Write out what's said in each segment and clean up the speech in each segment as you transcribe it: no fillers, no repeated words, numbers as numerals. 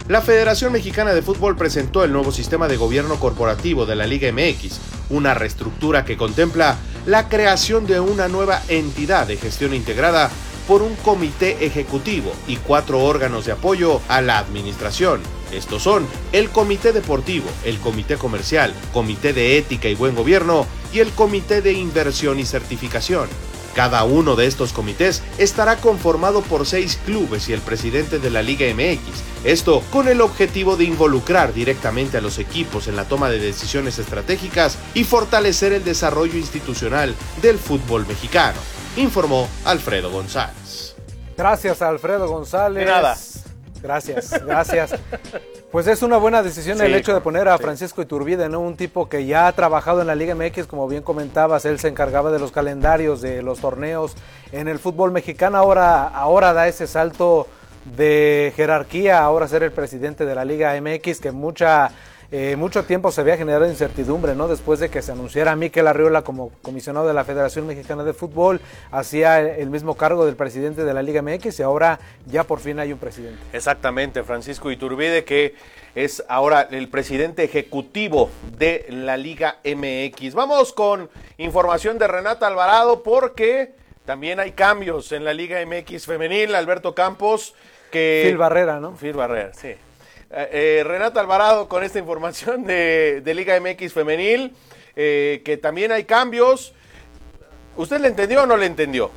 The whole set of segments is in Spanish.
La Federación Mexicana de Fútbol presentó el nuevo sistema de gobierno corporativo de la Liga MX, una reestructura que contempla la creación de una nueva entidad de gestión integrada por un comité ejecutivo y 4 órganos de apoyo a la administración. Estos son el Comité Deportivo, el Comité Comercial, Comité de Ética y Buen Gobierno y el Comité de Inversión y Certificación. Cada uno de estos comités estará conformado por 6 clubes y el presidente de la Liga MX, esto con el objetivo de involucrar directamente a los equipos en la toma de decisiones estratégicas y fortalecer el desarrollo institucional del fútbol mexicano, informó Alfredo González. Gracias, Alfredo González. De nada. Gracias. Pues es una buena decisión el hecho de poner a Francisco Iturbide, ¿no? Un tipo que ya ha trabajado en la Liga MX, como bien comentabas, él se encargaba de los calendarios, de los torneos en el fútbol mexicano, ahora da ese salto de jerarquía, ahora ser el presidente de la Liga MX, que mucho tiempo se había generado incertidumbre, ¿no? Después de que se anunciara a Mikel Arriola como comisionado de la Federación Mexicana de Fútbol, hacía el mismo cargo del presidente de la Liga MX y ahora ya por fin hay un presidente. Exactamente, Francisco Iturbide, que es ahora el presidente ejecutivo de la Liga MX. Vamos con información de Renata Alvarado porque también hay cambios en la Liga MX femenil. Alberto Campos, que... Phil Barrera, ¿no? Phil Barrera, sí. Renata Alvarado con esta información de Liga MX femenil, que también hay cambios. ¿Usted le entendió o no le entendió?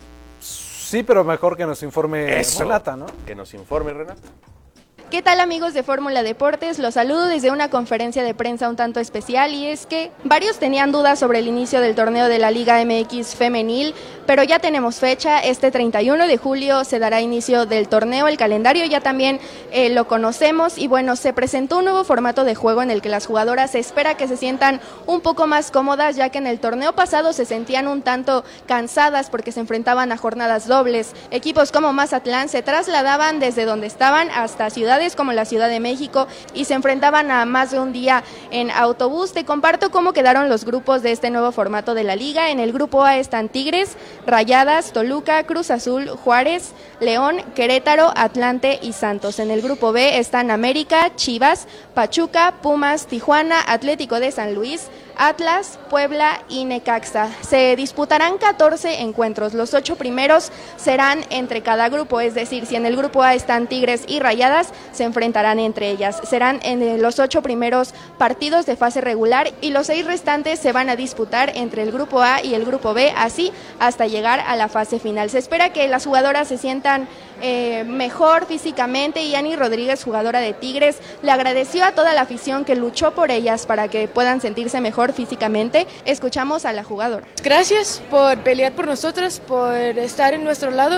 Sí, pero mejor que nos informe Renata, ¿no? Que nos informe Renata. ¿Qué tal, amigos de Fórmula Deportes? Los saludo desde una conferencia de prensa un tanto especial, y es que varios tenían dudas sobre el inicio del torneo de la Liga MX femenil, pero ya tenemos fecha. Este 31 de julio se dará inicio del torneo, el calendario ya también lo conocemos, y bueno, se presentó un nuevo formato de juego en el que las jugadoras se espera que se sientan un poco más cómodas, ya que en el torneo pasado se sentían un tanto cansadas porque se enfrentaban a jornadas dobles. Equipos como Mazatlán se trasladaban desde donde estaban hasta ciudades como la Ciudad de México y se enfrentaban a más de un día en autobús. Te comparto cómo quedaron los grupos de este nuevo formato de la liga. En el grupo A están Tigres, Rayadas, Toluca, Cruz Azul, Juárez, León, Querétaro, Atlante y Santos. En el grupo B están América, Chivas, Pachuca, Pumas, Tijuana, Atlético de San Luis, Atlas, Puebla y Necaxa. Se disputarán 14 encuentros. Los 8 primeros serán entre cada grupo, es decir, si en el grupo A están Tigres y Rayadas, se enfrentarán entre ellas. Serán en los 8 primeros partidos de fase regular y los 6 restantes se van a disputar entre el grupo A y el grupo B, así hasta llegar a la fase final. Se espera que las jugadoras se sientan mejor físicamente, y Ani Rodríguez, jugadora de Tigres, le agradeció a toda la afición que luchó por ellas para que puedan sentirse mejor físicamente. Escuchamos a la jugadora. Gracias por pelear por nosotras, por estar en nuestro lado.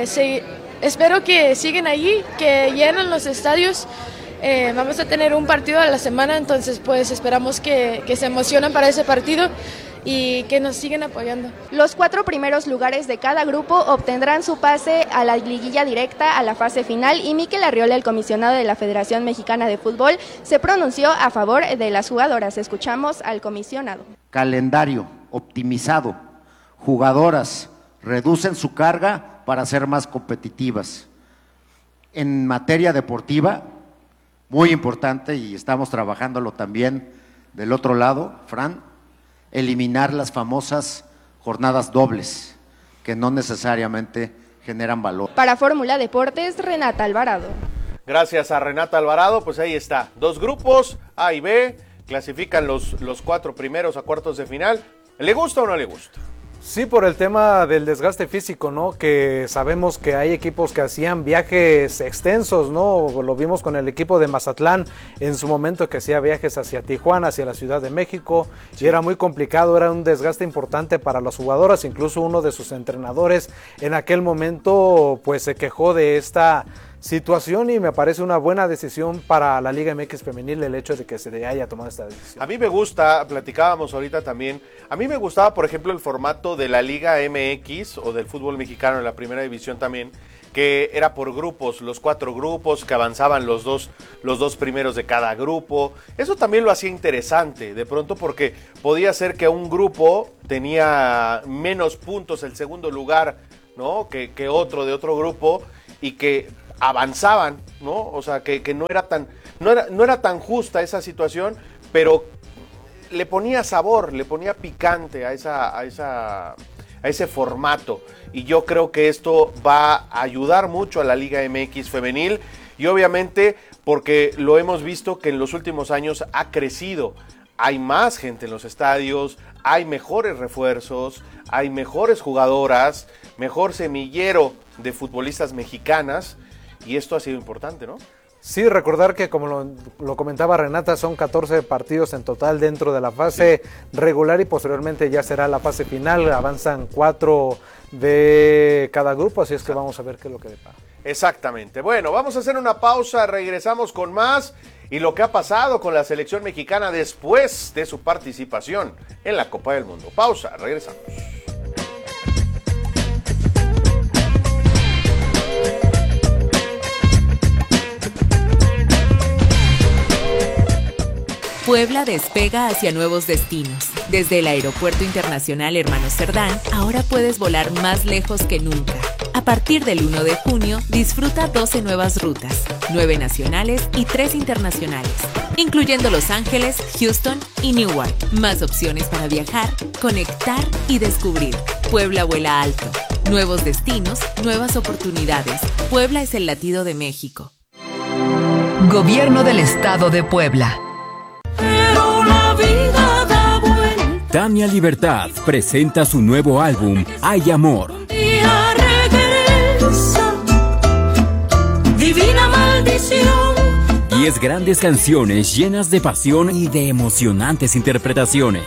Espero que sigan allí, que llenen los estadios. Vamos a tener un partido a la semana, entonces pues esperamos que se emocionen para ese partido y que nos sigan apoyando. Los 4 primeros lugares de cada grupo obtendrán su pase a la liguilla directa, a la fase final, y Mikel Arriola, el comisionado de la Federación Mexicana de Fútbol, se pronunció a favor de las jugadoras. Escuchamos al comisionado. Calendario optimizado, jugadoras reducen su carga para ser más competitivas. En materia deportiva, muy importante, y estamos trabajándolo también del otro lado, Fran, eliminar las famosas jornadas dobles, que no necesariamente generan valor. Para Fórmula Deportes, Renata Alvarado. Gracias a Renata Alvarado, pues ahí está. 2 grupos, A y B, clasifican los 4 primeros a cuartos de final. ¿Le gusta o no le gusta? Sí, por el tema del desgaste físico, ¿no? Que sabemos que hay equipos que hacían viajes extensos, ¿no? Lo vimos con el equipo de Mazatlán en su momento, que hacía viajes hacia Tijuana, hacia la Ciudad de México, y era muy complicado, era un desgaste importante para las jugadoras. Incluso uno de sus entrenadores en aquel momento pues se quejó de esta situación, y me parece una buena decisión para la Liga MX femenil el hecho de que se haya tomado esta decisión. A mí me gusta, platicábamos ahorita también, a mí me gustaba, por ejemplo, el formato de la Liga MX o del fútbol mexicano en la primera división también, que era por grupos, los 4 grupos, que avanzaban los dos primeros de cada grupo. Eso también lo hacía interesante, de pronto, porque podía ser que un grupo tenía menos puntos el segundo lugar, ¿no? que otro de otro grupo, y que avanzaban, ¿no? O sea, que no era tan justa esa situación, pero le ponía sabor, le ponía picante a ese formato. Y yo creo que esto va a ayudar mucho a la Liga MX femenil y obviamente porque lo hemos visto que en los últimos años ha crecido. Hay más gente en los estadios, hay mejores refuerzos, hay mejores jugadoras, mejor semillero de futbolistas mexicanas y esto ha sido importante, ¿no? Sí, recordar que como lo comentaba Renata, son 14 partidos en total dentro de la fase regular y posteriormente ya será la fase final, avanzan 4 de cada grupo, así es que vamos a ver qué es lo que depara. Exactamente, bueno, vamos a hacer una pausa, regresamos con más y lo que ha pasado con la selección mexicana después de su participación en la Copa del Mundo. Pausa, regresamos. Puebla despega hacia nuevos destinos. Desde el Aeropuerto Internacional Hermanos Cerdán, ahora puedes volar más lejos que nunca. A partir del 1 de junio, disfruta 12 nuevas rutas, 9 nacionales y 3 internacionales, incluyendo Los Ángeles, Houston y Newark. Más opciones para viajar, conectar y descubrir. Puebla vuela alto. Nuevos destinos, nuevas oportunidades. Puebla es el latido de México. Gobierno del Estado de Puebla. Tania Libertad presenta su nuevo álbum, Hay Amor. Divina maldición. 10 grandes canciones llenas de pasión y de emocionantes interpretaciones.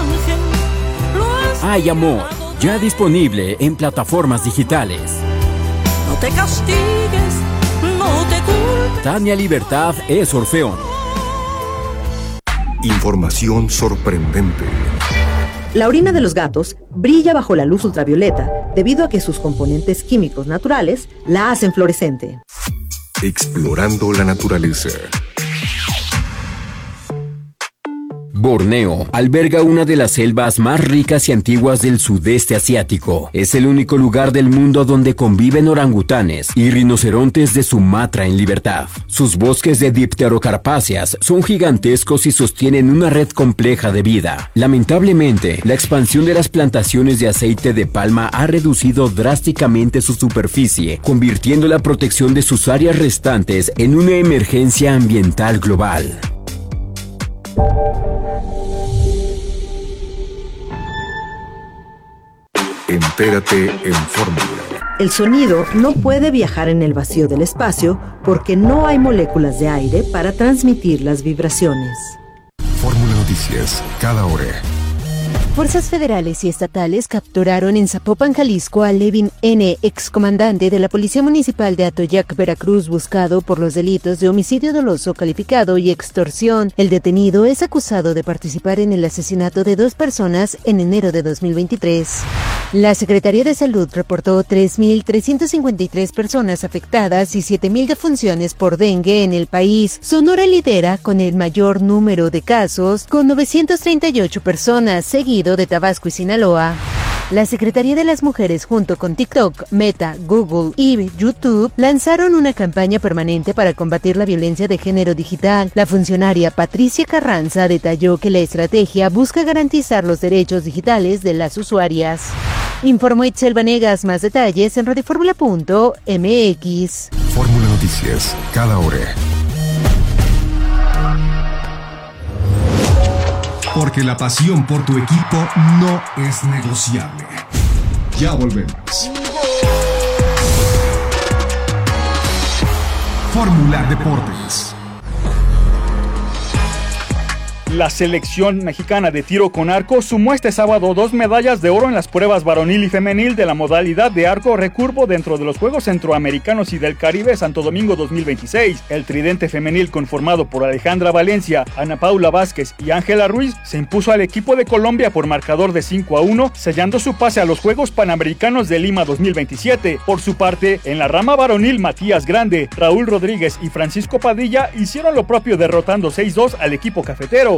Hay Amor, ya disponible en plataformas digitales. No te castigues, no te culpes. Tania Libertad es Orfeón. Información sorprendente. La orina de los gatos brilla bajo la luz ultravioleta debido a que sus componentes químicos naturales la hacen fluorescente. Explorando la naturaleza. Borneo alberga una de las selvas más ricas y antiguas del sudeste asiático. Es el único lugar del mundo donde conviven orangutanes y rinocerontes de Sumatra en libertad. Sus bosques de dipterocarpáceas son gigantescos y sostienen una red compleja de vida. Lamentablemente, la expansión de las plantaciones de aceite de palma ha reducido drásticamente su superficie, convirtiendo la protección de sus áreas restantes en una emergencia ambiental global. Entérate en Fórmula. El sonido no puede viajar en el vacío del espacio porque no hay moléculas de aire para transmitir las vibraciones. Fórmula Noticias, cada hora. Fuerzas federales y estatales capturaron en Zapopan, Jalisco, a Levin N., excomandante de la Policía Municipal de Atoyac, Veracruz, buscado por los delitos de homicidio doloso calificado y extorsión. El detenido es acusado de participar en el asesinato de 2 personas en enero de 2023. La Secretaría de Salud reportó 3.353 personas afectadas y 7.000 defunciones por dengue en el país. Sonora lidera con el mayor número de casos, con 938 personas, seguido de Tabasco y Sinaloa. La Secretaría de las Mujeres junto con TikTok, Meta, Google y YouTube lanzaron una campaña permanente para combatir la violencia de género digital. La funcionaria Patricia Carranza detalló que la estrategia busca garantizar los derechos digitales de las usuarias. Informó Itzel Vanegas, más detalles en radioformula.mx. Fórmula Noticias, cada hora. Porque la pasión por tu equipo no es negociable. Ya volvemos. Fórmula Deportes. La selección mexicana de tiro con arco sumó este sábado 2 medallas de oro en las pruebas varonil y femenil de la modalidad de arco recurvo dentro de los Juegos Centroamericanos y del Caribe Santo Domingo 2026. El tridente femenil conformado por Alejandra Valencia, Ana Paula Vázquez y Ángela Ruiz se impuso al equipo de Colombia por marcador de 5-1, sellando su pase a los Juegos Panamericanos de Lima 2027. Por su parte, en la rama varonil, Matías Grande, Raúl Rodríguez y Francisco Padilla hicieron lo propio derrotando 6-2 al equipo cafetero.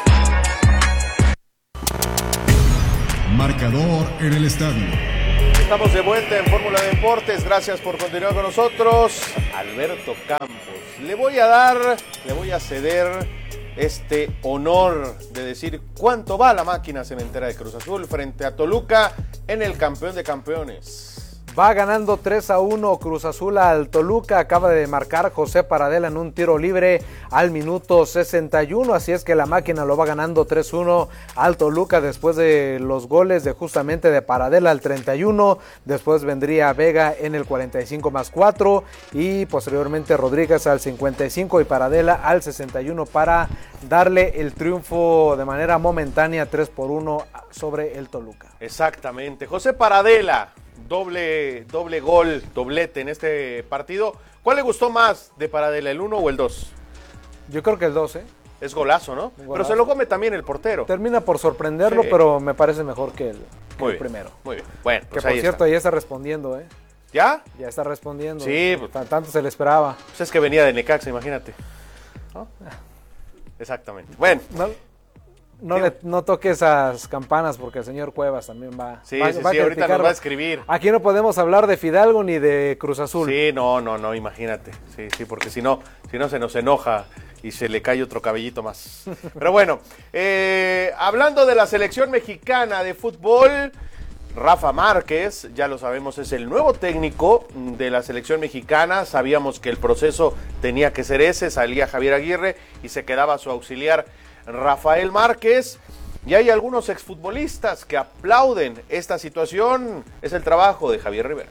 Marcador en el estadio. Estamos de vuelta en Fórmula Deportes. Gracias por continuar con nosotros. Alberto Campos. Le voy a ceder este honor de decir cuánto va la máquina cementera de Cruz Azul frente a Toluca en el campeón de campeones. Va ganando 3-1 Cruz Azul al Toluca, acaba de marcar José Paradela en un tiro libre al minuto 61, así es que la máquina lo va ganando 3-1 al Toluca después de los goles de justamente de Paradela al 31, después vendría Vega en el 45+4 y posteriormente Rodríguez al 55 y Paradela al 61 para darle el triunfo de manera momentánea 3-1 sobre el Toluca. Exactamente, José Paradela. Doble gol, doblete en este partido. ¿Cuál le gustó más de Paradela, el 1 o el 2? Yo creo que el 2, ¿eh? Es golazo, ¿no? Golazo. Pero se lo come también el portero. Termina por sorprenderlo, sí. Pero me parece mejor que el primero. Muy bien, bueno. Pues que por cierto, ya está respondiendo, ¿eh? ¿Ya? Ya está respondiendo. Sí. Tanto se le esperaba. Pues es que venía de Necaxa, imagínate. ¿No? Exactamente. Bueno. No toque esas campanas porque el señor Cuevas también va a ahorita nos va a escribir. Aquí no podemos hablar de Fidalgo ni de Cruz Azul. Sí, no, imagínate. Sí, porque si no se nos enoja y se le cae otro cabellito más. Pero bueno, hablando de la selección mexicana de fútbol, Rafa Márquez, ya lo sabemos, es el nuevo técnico de la selección mexicana. Sabíamos que el proceso tenía que ser ese, salía Javier Aguirre y se quedaba su auxiliar Rafael Márquez, y hay algunos exfutbolistas que aplauden esta situación. Es el trabajo de Javier Rivera.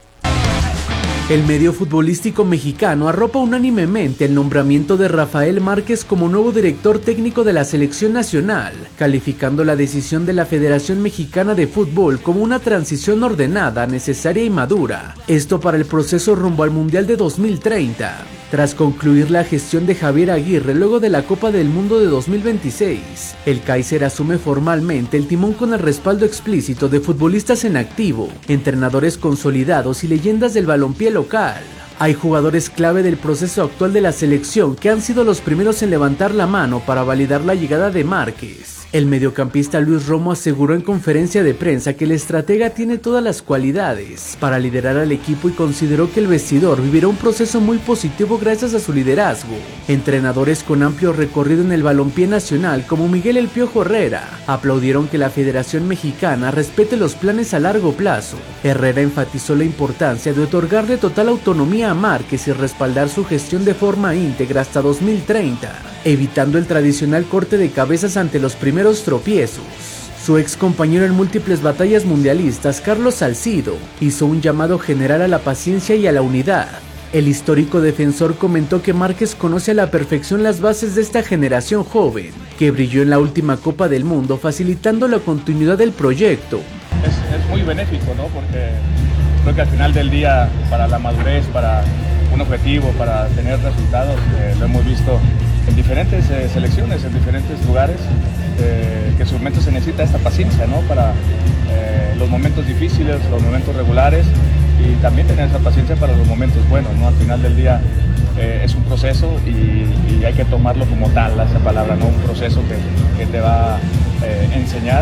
El medio futbolístico mexicano arropa unánimemente el nombramiento de Rafael Márquez como nuevo director técnico de la selección nacional, calificando la decisión de la Federación Mexicana de Fútbol como una transición ordenada, necesaria y madura. Esto para el proceso rumbo al Mundial de 2030. Tras concluir la gestión de Javier Aguirre luego de la Copa del Mundo de 2026, el Kaiser asume formalmente el timón con el respaldo explícito de futbolistas en activo, entrenadores consolidados y leyendas del balompié local. Hay jugadores clave del proceso actual de la selección que han sido los primeros en levantar la mano para validar la llegada de Márquez. El mediocampista Luis Romo aseguró en conferencia de prensa que el estratega tiene todas las cualidades para liderar al equipo y consideró que el vestidor vivirá un proceso muy positivo gracias a su liderazgo. Entrenadores con amplio recorrido en el balompié nacional como Miguel El Piojo Herrera aplaudieron que la Federación Mexicana respete los planes a largo plazo. Herrera enfatizó la importancia de otorgarle total autonomía a Márquez y respaldar su gestión de forma íntegra hasta 2030, evitando el tradicional corte de cabezas ante los primeros tropiezos. Su ex compañero en múltiples batallas mundialistas, Carlos Salcido, hizo un llamado general a la paciencia y a la unidad. El histórico defensor comentó que Márquez conoce a la perfección las bases de esta generación joven, que brilló en la última Copa del Mundo, facilitando la continuidad del proyecto. Es muy benéfico, ¿no? Porque creo que al final del día, para la madurez, para un objetivo, para tener resultados, lo hemos visto en diferentes selecciones, en diferentes lugares, que en su momento se necesita esta paciencia, ¿no? Para los momentos difíciles, los momentos regulares, y también tener esa paciencia para los momentos buenos, ¿no? Al final del día es un proceso y hay que tomarlo como tal, esa palabra, ¿no? Un proceso que te va a enseñar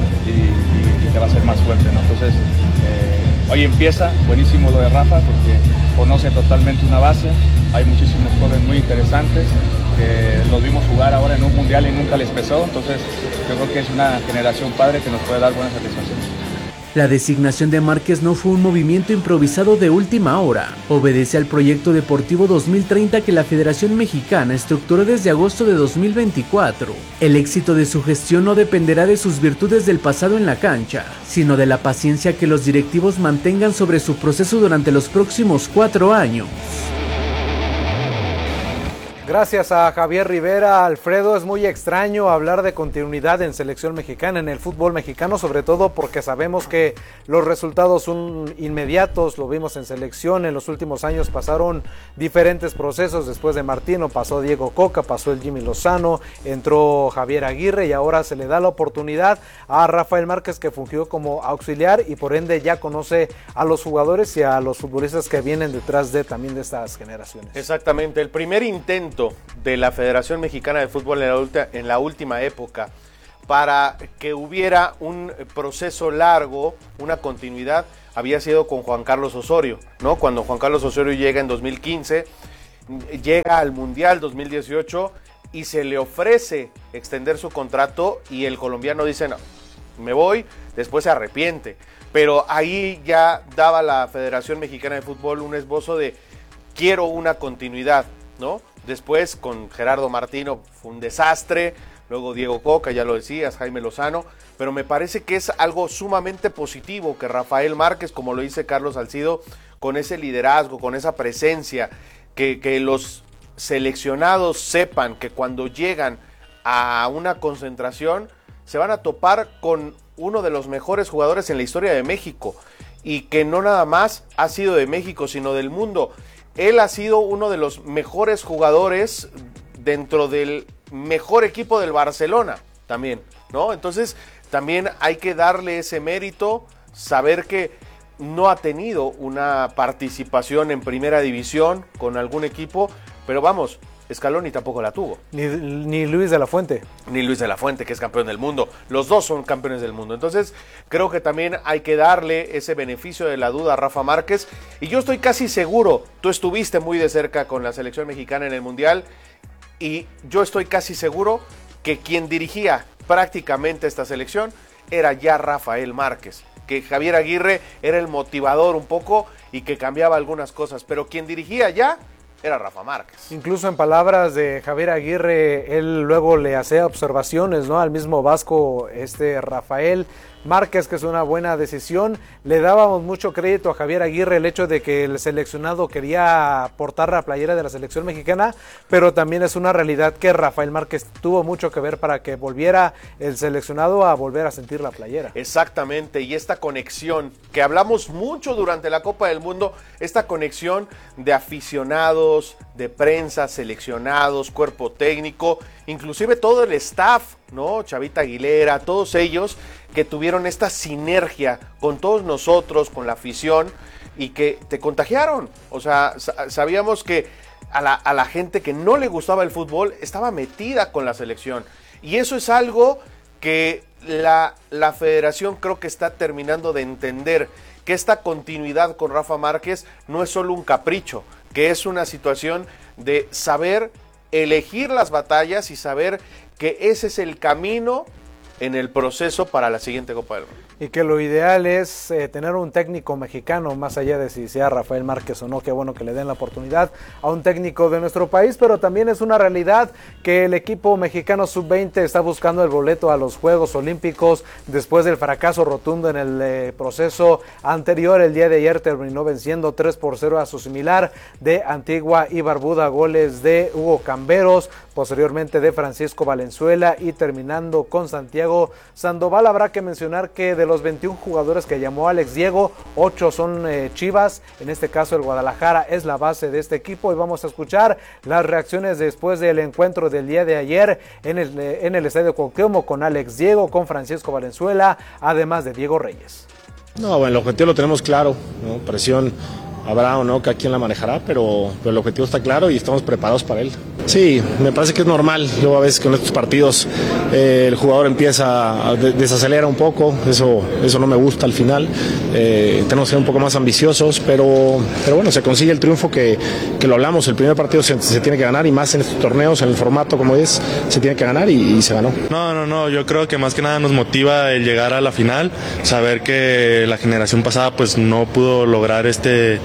y te va a hacer más fuerte, ¿no? Entonces, hoy empieza, buenísimo lo de Rafa, porque conoce totalmente una base, hay muchísimos jóvenes muy interesantes, que los vimos jugar ahora en un mundial y nunca les pesó, entonces yo creo que es una generación padre que nos puede dar buenas satisfacciones. La designación de Márquez no fue un movimiento improvisado de última hora. Obedece al proyecto deportivo 2030 que la Federación Mexicana estructuró desde agosto de 2024. El éxito de su gestión no dependerá de sus virtudes del pasado en la cancha, sino de la paciencia que los directivos mantengan sobre su proceso durante los próximos 4 años. Gracias a Javier Rivera. Alfredo, es muy extraño hablar de continuidad en selección mexicana, en el fútbol mexicano, sobre todo porque sabemos que los resultados son inmediatos. Lo vimos en selección, en los últimos años pasaron diferentes procesos. Después de Martino pasó Diego Coca, pasó el Jimmy Lozano, entró Javier Aguirre y ahora se le da la oportunidad a Rafael Márquez, que fungió como auxiliar y por ende ya conoce a los jugadores y a los futbolistas que vienen detrás también de estas generaciones. Exactamente, el primer intento de la Federación Mexicana de Fútbol en la última época para que hubiera un proceso largo, una continuidad, había sido con Juan Carlos Osorio, ¿no? Cuando Juan Carlos Osorio llega en 2015, llega al Mundial 2018 y se le ofrece extender su contrato y el colombiano dice, no, me voy, después se arrepiente. Pero ahí ya daba la Federación Mexicana de Fútbol un esbozo de quiero una continuidad, ¿no? Después con Gerardo Martino fue un desastre, luego Diego Coca, ya lo decías, Jaime Lozano, pero me parece que es algo sumamente positivo que Rafael Márquez, como lo dice Carlos Salcido, con ese liderazgo, con esa presencia, que los seleccionados sepan que cuando llegan a una concentración se van a topar con uno de los mejores jugadores en la historia de México y que no nada más ha sido de México, sino del mundo. Él ha sido uno de los mejores jugadores dentro del mejor equipo del Barcelona también, ¿no? Entonces también hay que darle ese mérito, saber que no ha tenido una participación en primera división con algún equipo, pero vamos, Scaloni tampoco la tuvo. Ni Luis de la Fuente. Ni Luis de la Fuente, que es campeón del mundo. Los dos son campeones del mundo. Entonces, creo que también hay que darle ese beneficio de la duda a Rafa Márquez. Y yo estoy casi seguro, tú estuviste muy de cerca con la selección mexicana en el Mundial, y yo estoy casi seguro que quien dirigía prácticamente esta selección era ya Rafael Márquez. Que Javier Aguirre era el motivador un poco y que cambiaba algunas cosas. Pero quien dirigía ya era Rafa Márquez. Incluso en palabras de Javier Aguirre, él luego le hacía observaciones, ¿no?, al mismo vasco, Rafael Márquez, que es una buena decisión. Le dábamos mucho crédito a Javier Aguirre el hecho de que el seleccionado quería portar la playera de la selección mexicana, pero también es una realidad que Rafael Márquez tuvo mucho que ver para que volviera el seleccionado a volver a sentir la playera. Exactamente, y esta conexión que hablamos mucho durante la Copa del Mundo, esta conexión de aficionados, de prensa, seleccionados, cuerpo técnico, inclusive todo el staff, ¿no? Chavita Aguilera, todos ellos que tuvieron esta sinergia con todos nosotros, con la afición, y que te contagiaron. O sea, sabíamos que a la gente que no le gustaba el fútbol estaba metida con la selección. Y eso es algo que la federación creo que está terminando de entender, que esta continuidad con Rafa Márquez no es solo un capricho, que es una situación de saber elegir las batallas y saber que ese es el camino en el proceso para la siguiente Copa del Mundo. Y que lo ideal es tener un técnico mexicano, más allá de si sea Rafael Márquez o no. Qué bueno que le den la oportunidad a un técnico de nuestro país, pero también es una realidad que el equipo mexicano sub-20 está buscando el boleto a los Juegos Olímpicos después del fracaso rotundo en el proceso anterior. El día de ayer terminó venciendo 3-0 a su similar de Antigua y Barbuda, goles de Hugo Camberos, posteriormente de Francisco Valenzuela y terminando con Santiago Sandoval. Habrá que mencionar que de los 21 jugadores que llamó Alex Diego, 8 son Chivas, en este caso el Guadalajara es la base de este equipo, y vamos a escuchar las reacciones después del encuentro del día de ayer en el Estadio Cuauhtémoc con Alex Diego, con Francisco Valenzuela, además de Diego Reyes. No, bueno, el objetivo lo tenemos claro, ¿no? Presión habrá o no, cada quien la manejará, pero el objetivo está claro y estamos preparados para él. Sí, me parece que es normal. Luego a veces con estos partidos el jugador empieza a desacelera un poco, eso no me gusta al final. Tenemos que ser un poco más ambiciosos, pero bueno, se consigue el triunfo que lo hablamos. El primer partido se tiene que ganar, y más en estos torneos, en el formato como es, se tiene que ganar y se ganó. No, yo creo que más que nada nos motiva el llegar a la final, saber que la generación pasada pues no pudo lograr este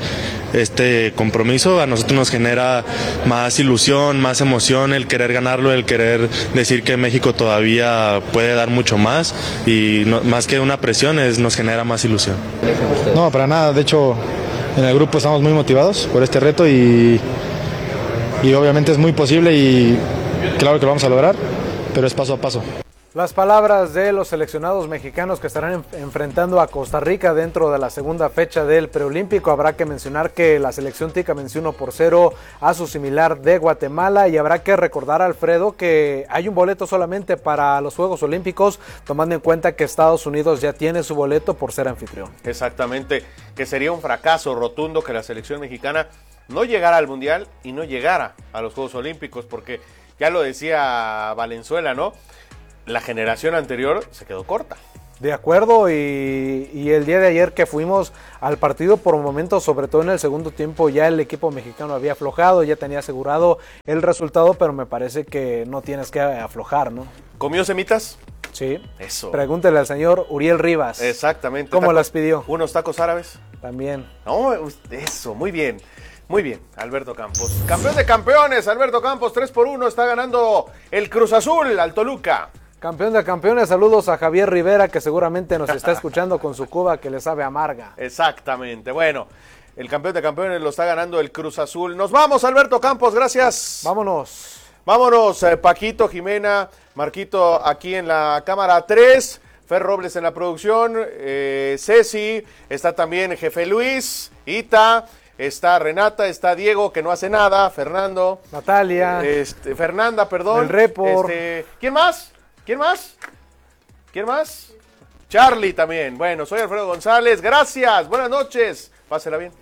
compromiso. A nosotros nos genera más ilusión, más emoción el querer ganarlo, el querer decir que México todavía puede dar mucho más, y no, más que una presión, nos genera más ilusión. No, para nada, de hecho en el grupo estamos muy motivados por este reto y obviamente es muy posible y claro que lo vamos a lograr, pero es paso a paso. Las palabras de los seleccionados mexicanos que estarán enfrentando a Costa Rica dentro de la segunda fecha del preolímpico. Habrá que mencionar que la selección tica venció 1-0 a su similar de Guatemala, y habrá que recordar, Alfredo, que hay un boleto solamente para los Juegos Olímpicos, tomando en cuenta que Estados Unidos ya tiene su boleto por ser anfitrión. Exactamente, que sería un fracaso rotundo que la selección mexicana no llegara al Mundial y no llegara a los Juegos Olímpicos, porque ya lo decía Valenzuela, ¿no? la generación anterior se quedó corta. De acuerdo, y el día de ayer que fuimos al partido, por momentos, sobre todo en el segundo tiempo, ya el equipo mexicano había aflojado, ya tenía asegurado el resultado, pero me parece que no tienes que aflojar, ¿no? ¿Comió semitas? Sí. Eso. Pregúntele al señor Uriel Rivas. Exactamente. ¿Cómo las pidió? ¿Unos tacos árabes? También. No, eso, muy bien. Muy bien, Alberto Campos. Campeón de campeones, Alberto Campos, 3-1, está ganando el Cruz Azul al Toluca. Campeón de campeones, saludos a Javier Rivera, que seguramente nos está escuchando con su cuba que le sabe amarga. Exactamente, bueno, el campeón de campeones lo está ganando el Cruz Azul. Nos vamos, Alberto Campos, gracias. Vámonos. Vámonos, Paquito, Jimena, Marquito aquí en la cámara 3, Fer Robles en la producción, Ceci, está también Jefe Luis, Ita, está Renata, está Diego, que no hace nada, Fernando. Natalia. Fernanda, perdón. El report. ¿Quién más? ¿Quién más? ¿Quién más? Charlie también. Bueno, soy Alfredo González. Gracias. Buenas noches. Pásela bien.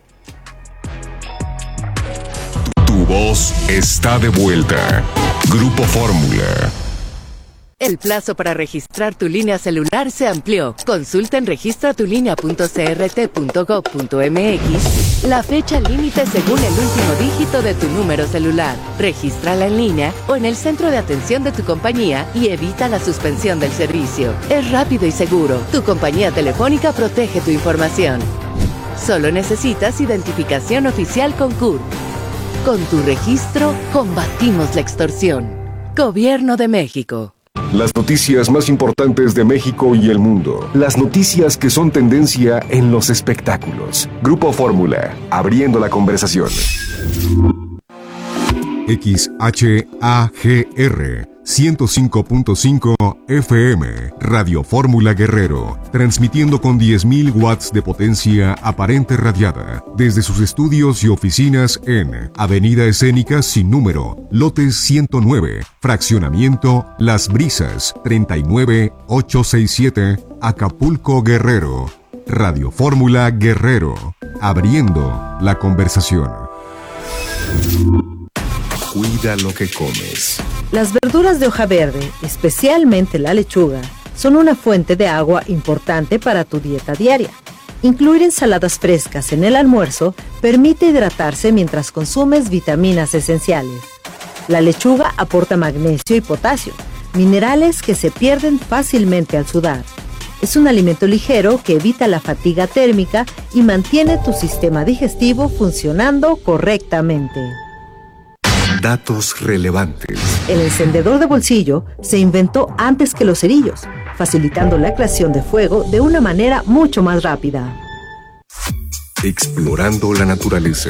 Tu voz está de vuelta. Grupo Fórmula. El plazo para registrar tu línea celular se amplió. Consulta en registratulinea.crt.gov.mx la fecha límite según el último dígito de tu número celular. Regístrala en línea o en el centro de atención de tu compañía y evita la suspensión del servicio. Es rápido y seguro. Tu compañía telefónica protege tu información. Solo necesitas identificación oficial con CURP. Con tu registro, combatimos la extorsión. Gobierno de México. Las noticias más importantes de México y el mundo. Las noticias que son tendencia en los espectáculos. Grupo Fórmula, abriendo la conversación. XHAGR 105.5 FM, Radio Fórmula Guerrero, transmitiendo con 10.000 watts de potencia aparente radiada, desde sus estudios y oficinas en Avenida Escénica sin número, lote 109, fraccionamiento Las Brisas, 39867, Acapulco, Guerrero. Radio Fórmula Guerrero, abriendo la conversación. Cuida lo que comes. Las verduras de hoja verde, especialmente la lechuga, son una fuente de agua importante para tu dieta diaria. Incluir ensaladas frescas en el almuerzo permite hidratarse mientras consumes vitaminas esenciales. La lechuga aporta magnesio y potasio, minerales que se pierden fácilmente al sudar. Es un alimento ligero que evita la fatiga térmica y mantiene tu sistema digestivo funcionando correctamente. Datos relevantes. El encendedor de bolsillo se inventó antes que los cerillos, facilitando la creación de fuego de una manera mucho más rápida. Explorando la naturaleza.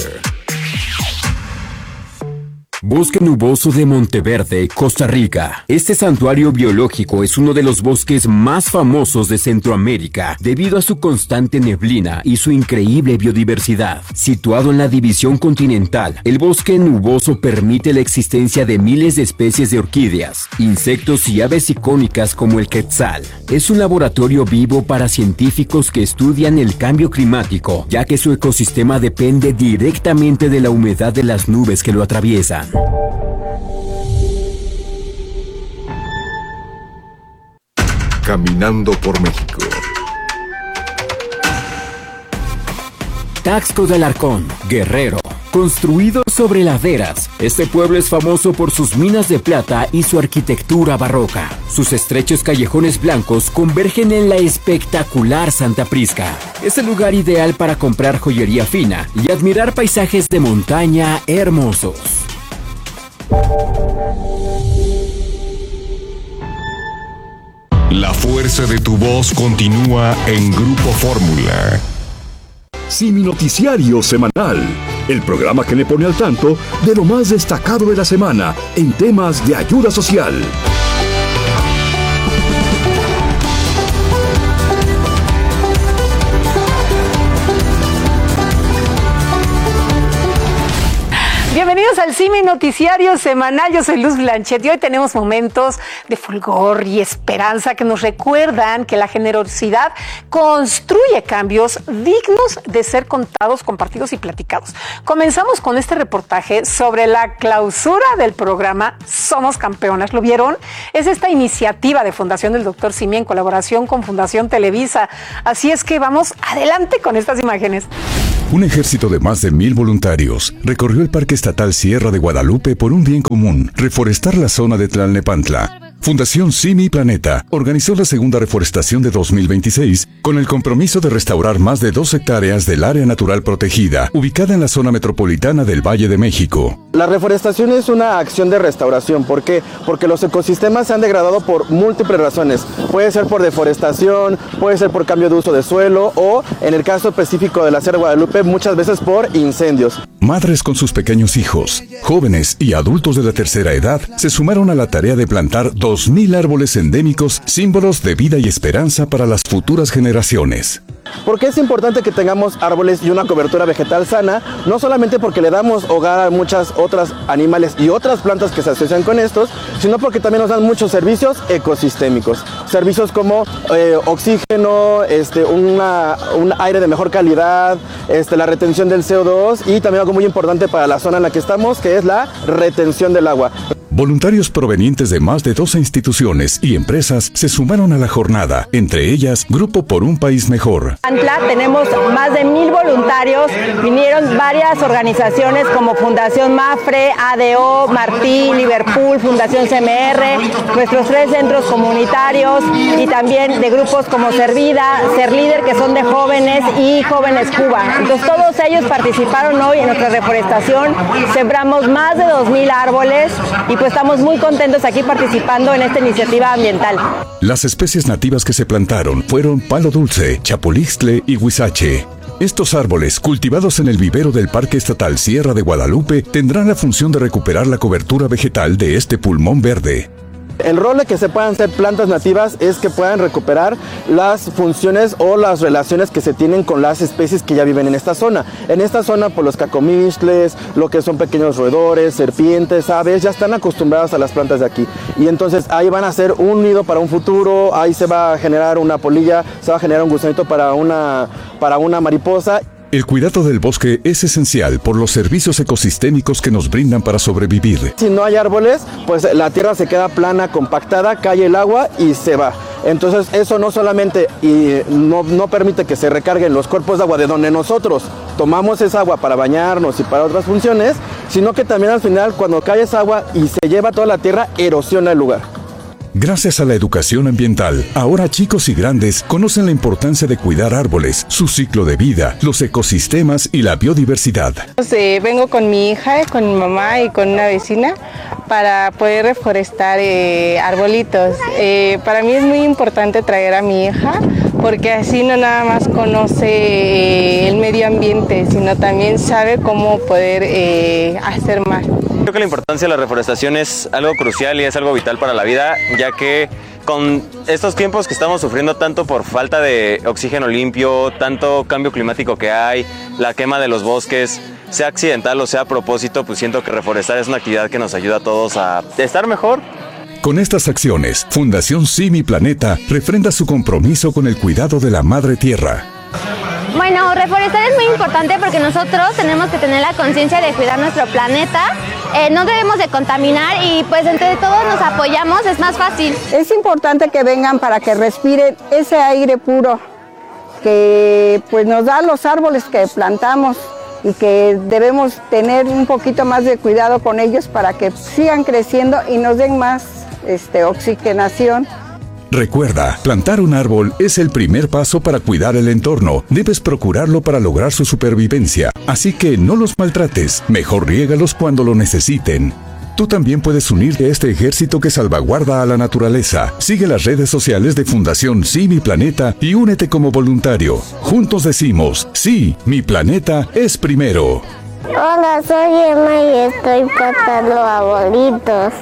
Bosque Nuboso de Monteverde, Costa Rica. Este santuario biológico es uno de los bosques más famosos de Centroamérica debido a su constante neblina y su increíble biodiversidad. Situado en la división continental, el bosque nuboso permite la existencia de miles de especies de orquídeas, insectos y aves icónicas como el quetzal. Es un laboratorio vivo para científicos que estudian el cambio climático, ya que su ecosistema depende directamente de la humedad de las nubes que lo atraviesan. Caminando por México. Taxco de Alarcón, Guerrero. Construido sobre laderas, este pueblo es famoso por sus minas de plata y su arquitectura barroca. Sus estrechos callejones blancos convergen en la espectacular Santa Prisca. Es el lugar ideal para comprar joyería fina y admirar paisajes de montaña hermosos. La fuerza de tu voz continúa en Grupo Fórmula. Simi Noticiario Semanal, el programa que le pone al tanto de lo más destacado de la semana en temas de ayuda social. Bienvenidos al CIMI Noticiario Semanal. Yo soy Luz Blanchet y hoy tenemos momentos de fulgor y esperanza que nos recuerdan que la generosidad construye cambios dignos de ser contados, compartidos y platicados. Comenzamos con este reportaje sobre la clausura del programa Somos Campeonas. ¿Lo vieron? Es esta iniciativa de Fundación del Dr. Simi en colaboración con Fundación Televisa. Así es que vamos adelante con estas imágenes. Un ejército de más de 1,000 voluntarios recorrió el Parque Estatal Sierra de Guadalupe por un bien común: reforestar la zona de Tlalnepantla. Fundación Simi Planeta organizó la segunda reforestación de 2026 con el compromiso de restaurar más de 2 hectáreas del área natural protegida, ubicada en la zona metropolitana del Valle de México. La reforestación es una acción de restauración. ¿Por qué? Porque los ecosistemas se han degradado por múltiples razones. Puede ser por deforestación, puede ser por cambio de uso de suelo o, en el caso específico de la Sierra de Guadalupe, muchas veces por incendios. Madres con sus pequeños hijos, jóvenes y adultos de la tercera edad se sumaron a la tarea de plantar 2,000 árboles endémicos, símbolos de vida y esperanza para las futuras generaciones. ¿Por qué es importante que tengamos árboles y una cobertura vegetal sana? No solamente porque le damos hogar a muchas otras animales y otras plantas que se asocian con estos, sino porque también nos dan muchos servicios ecosistémicos. Servicios como oxígeno, un aire de mejor calidad, la retención del CO2 y también algo muy importante para la zona en la que estamos, que es la retención del agua. Voluntarios provenientes de más de 12 instituciones y empresas se sumaron a la jornada, entre ellas Grupo por un País Mejor. Tenemos más de 1,000 voluntarios, vinieron varias organizaciones como Fundación Mafre, ADO, Martí, Liverpool, Fundación CMR, nuestros 3 centros comunitarios y también de grupos como Servida, Ser Líder, que son de jóvenes, y Jóvenes Cuba. Entonces todos ellos participaron hoy en nuestra reforestación, sembramos más de 2,000 árboles y pues estamos muy contentos aquí participando en esta iniciativa ambiental. Las especies nativas que se plantaron fueron palo dulce, chapulixtle y huizache. Estos árboles, cultivados en el vivero del Parque Estatal Sierra de Guadalupe, tendrán la función de recuperar la cobertura vegetal de este pulmón verde. El rol de que se puedan ser plantas nativas es que puedan recuperar las funciones o las relaciones que se tienen con las especies que ya viven en esta zona. En esta zona, por los cacomixtles, lo que son pequeños roedores, serpientes, aves, ya están acostumbrados a las plantas de aquí. Y entonces ahí van a hacer un nido para un futuro, ahí se va a generar una polilla, se va a generar un gusanito para una mariposa. El cuidado del bosque es esencial por los servicios ecosistémicos que nos brindan para sobrevivir. Si no hay árboles, pues la tierra se queda plana, compactada, cae el agua y se va. Entonces eso no solamente no permite que se recarguen los cuerpos de agua de donde nosotros tomamos esa agua para bañarnos y para otras funciones, sino que también al final, cuando cae esa agua y se lleva toda la tierra, erosiona el lugar. Gracias a la educación ambiental, ahora chicos y grandes conocen la importancia de cuidar árboles, su ciclo de vida, los ecosistemas y la biodiversidad. Vengo con mi hija, con mi mamá y con una vecina para poder reforestar arbolitos. Para mí es muy importante traer a mi hija porque así no nada más conoce el medio ambiente, sino también sabe cómo poder hacer más. Creo que la importancia de la reforestación es algo crucial y es algo vital para la vida, ya que con estos tiempos que estamos sufriendo tanto por falta de oxígeno limpio, tanto cambio climático que hay, la quema de los bosques, sea accidental o sea a propósito, pues siento que reforestar es una actividad que nos ayuda a todos a estar mejor. Con estas acciones, Fundación Simi Planeta refrenda su compromiso con el cuidado de la madre tierra. Bueno, reforestar es muy importante porque nosotros tenemos que tener la conciencia de cuidar nuestro planeta, no debemos de contaminar y pues entre todos nos apoyamos, es más fácil. Es importante que vengan para que respiren ese aire puro que pues nos dan los árboles que plantamos y que debemos tener un poquito más de cuidado con ellos para que sigan creciendo y nos den más oxigenación. Recuerda, plantar un árbol es el primer paso para cuidar el entorno. Debes procurarlo para lograr su supervivencia. Así que no los maltrates, mejor riégalos cuando lo necesiten. Tú también puedes unirte a este ejército que salvaguarda a la naturaleza. Sigue las redes sociales de Fundación Sí, Mi Planeta y únete como voluntario. Juntos decimos, sí, mi planeta es primero. Hola, soy Emma y estoy plantando arbolitos.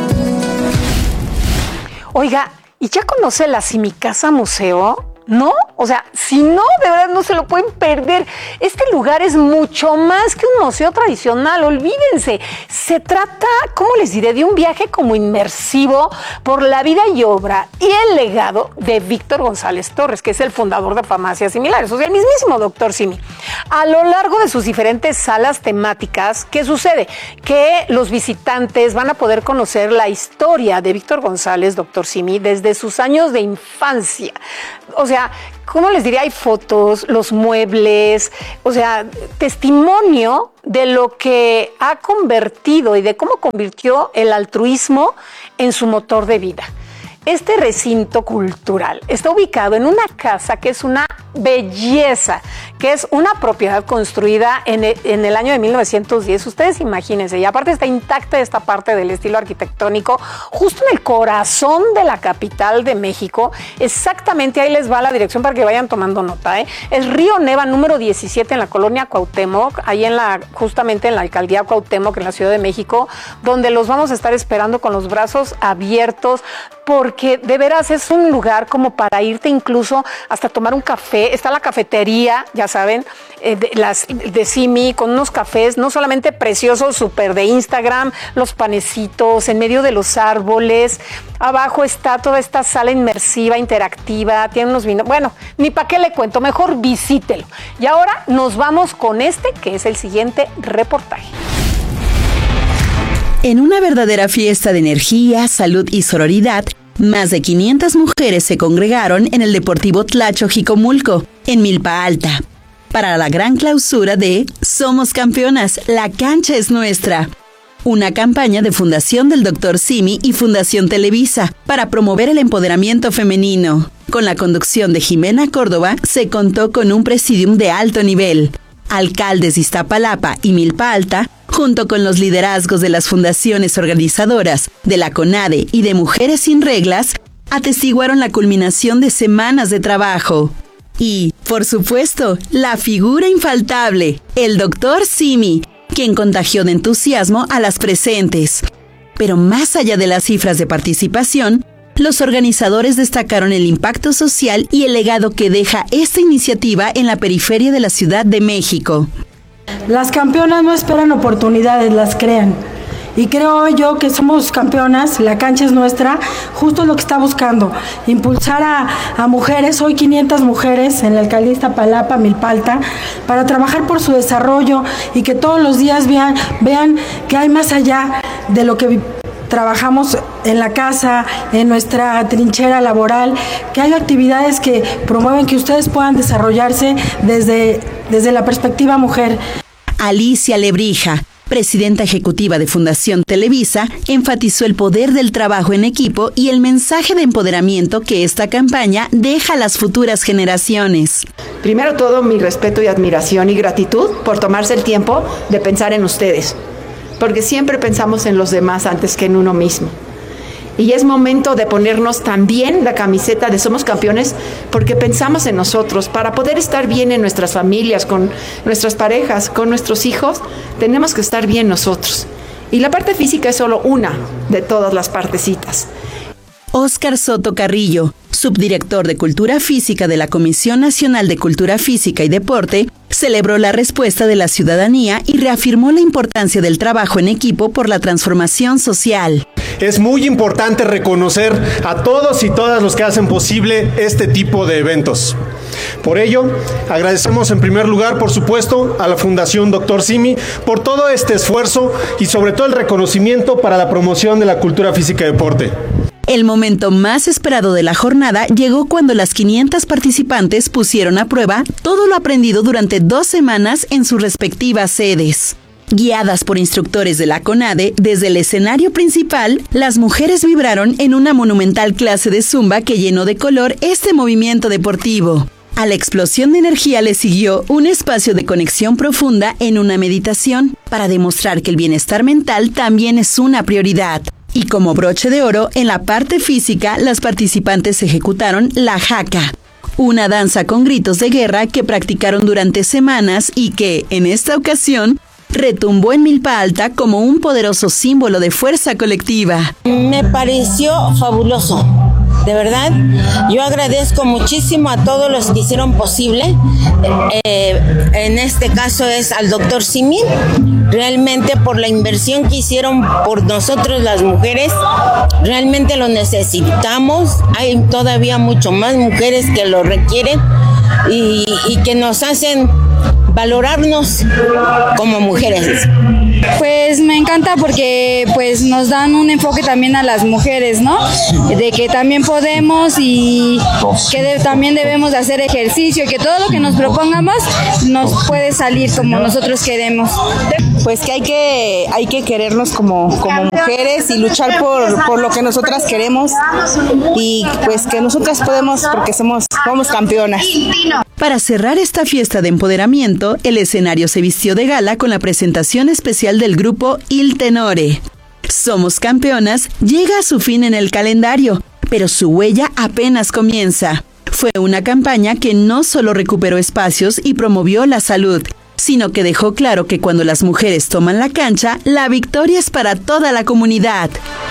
Oiga, ¿y ya conoce la Simicasa Museo? ¿No? O sea, si no, de verdad no se lo pueden perder. Este lugar es mucho más que un museo tradicional, olvídense. Se trata, ¿cómo les diré?, de un viaje como inmersivo por la vida y obra y el legado de Víctor González Torres, que es el fundador de Farmacias Similares, o sea, el mismísimo Dr. Simi. A lo largo de sus diferentes salas temáticas, ¿qué sucede? Que los visitantes van a poder conocer la historia de Víctor González, Dr. Simi, desde sus años de infancia. O sea, ¿cómo les diría? Hay fotos, los muebles, o sea, testimonio de lo que ha convertido y de cómo convirtió el altruismo en su motor de vida. Este recinto cultural está ubicado en una casa que es una belleza, que es una propiedad construida en el año de 1910. Ustedes imagínense, y aparte está intacta esta parte del estilo arquitectónico, justo en el corazón de la capital de México. Exactamente, ahí les va la dirección para que vayan tomando nota, ¿eh? Es Río Neva número 17 en la colonia Cuauhtémoc, ahí justamente en la alcaldía Cuauhtémoc, en la Ciudad de México, donde los vamos a estar esperando con los brazos abiertos, porque de veras es un lugar como para irte incluso hasta tomar un café. Está la cafetería, ya saben, de Simi, con unos cafés no solamente preciosos, súper de Instagram, los panecitos en medio de los árboles. Abajo está toda esta sala inmersiva, interactiva, tiene unos vinos. Bueno, ni para qué le cuento, mejor visítelo. Y ahora nos vamos con que es el siguiente reportaje. En una verdadera fiesta de energía, salud y sororidad, más de 500 mujeres se congregaron en el Deportivo Tlacho Jicomulco, en Milpa Alta, para la gran clausura de Somos Campeonas, la cancha es nuestra. Una campaña de Fundación del Dr. Simi y Fundación Televisa para promover el empoderamiento femenino. Con la conducción de Jimena Córdoba, se contó con un presidium de alto nivel. Alcaldes de Iztapalapa y Milpa Alta, junto con los liderazgos de las fundaciones organizadoras, de la CONADE y de Mujeres Sin Reglas, atestiguaron la culminación de semanas de trabajo. Y, por supuesto, la figura infaltable, el Dr. Simi, quien contagió de entusiasmo a las presentes. Pero más allá de las cifras de participación, los organizadores destacaron el impacto social y el legado que deja esta iniciativa en la periferia de la Ciudad de México. Las campeonas no esperan oportunidades, las crean. Y creo yo que somos campeonas, la cancha es nuestra, justo lo que está buscando, impulsar a mujeres, hoy 500 mujeres en la alcaldía de Iztapalapa, Milpa Alta, para trabajar por su desarrollo y que todos los días vean que hay más allá de lo que trabajamos en la casa, en nuestra trinchera laboral, que hay actividades que promueven que ustedes puedan desarrollarse desde la perspectiva mujer. Alicia Lebrija, presidenta ejecutiva de Fundación Televisa, enfatizó el poder del trabajo en equipo y el mensaje de empoderamiento que esta campaña deja a las futuras generaciones. Primero todo, mi respeto y admiración y gratitud por tomarse el tiempo de pensar en ustedes, porque siempre pensamos en los demás antes que en uno mismo. Y es momento de ponernos también la camiseta de Somos Campeones, porque pensamos en nosotros. Para poder estar bien en nuestras familias, con nuestras parejas, con nuestros hijos, tenemos que estar bien nosotros. Y la parte física es solo una de todas las partecitas. Óscar Soto Carrillo, subdirector de Cultura Física de la Comisión Nacional de Cultura Física y Deporte, celebró la respuesta de la ciudadanía y reafirmó la importancia del trabajo en equipo por la transformación social. Es muy importante reconocer a todos y todas los que hacen posible este tipo de eventos. Por ello, agradecemos en primer lugar, por supuesto, a la Fundación Dr. Simi por todo este esfuerzo y sobre todo el reconocimiento para la promoción de la cultura física y deporte. El momento más esperado de la jornada llegó cuando las 500 participantes pusieron a prueba todo lo aprendido durante 2 semanas en sus respectivas sedes. Guiadas por instructores de la CONADE, desde el escenario principal, las mujeres vibraron en una monumental clase de zumba que llenó de color este movimiento deportivo. A la explosión de energía le siguió un espacio de conexión profunda en una meditación para demostrar que el bienestar mental también es una prioridad. Y como broche de oro, en la parte física, las participantes ejecutaron la jaca, una danza con gritos de guerra que practicaron durante semanas y que, en esta ocasión, retumbó en Milpa Alta como un poderoso símbolo de fuerza colectiva. Me pareció fabuloso, De verdad, yo agradezco muchísimo a todos los que hicieron posible. En este caso es al doctor Simi, realmente por la inversión que hicieron por nosotros las mujeres, realmente lo necesitamos. Hay todavía mucho más mujeres que lo requieren y que nos hacen valorarnos como mujeres. Pues me encanta porque pues nos dan un enfoque también a las mujeres, ¿no? De que también podemos y que también debemos de hacer ejercicio y que todo lo que nos propongamos nos puede salir como nosotros queremos. Pues que hay que querernos como mujeres y luchar por lo que nosotras queremos y pues que nosotras podemos porque somos campeonas. Para cerrar esta fiesta de empoderamiento, el escenario se vistió de gala con la presentación especial del grupo Il Tenore. Somos Campeonas llega a su fin en el calendario, pero su huella apenas comienza. Fue una campaña que no solo recuperó espacios y promovió la salud, sino que dejó claro que cuando las mujeres toman la cancha, la victoria es para toda la comunidad.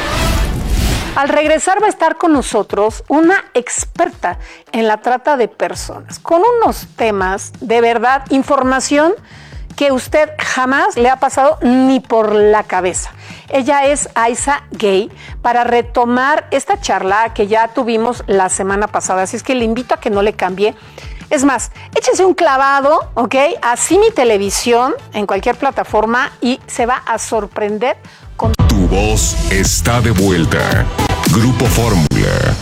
Al regresar va a estar con nosotros una experta en la trata de personas, con unos temas de verdad, información que usted jamás le ha pasado ni por la cabeza. Ella es Aiza Gay, para retomar esta charla que ya tuvimos la semana pasada, así es que le invito a que no le cambie. Es más, échese un clavado, ¿ok? A Simi Televisión en cualquier plataforma y se va a sorprender con... Tu voz está de vuelta. Grupo Fórmula.